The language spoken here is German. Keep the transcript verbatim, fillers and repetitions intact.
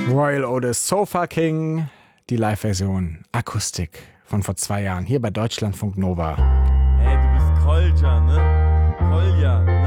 Royal Otis Sofa King, die Live-Version Akustik von vor zwei Jahren hier bei Deutschlandfunk Nova. Hey, du bist Kolja, ne? Kolja.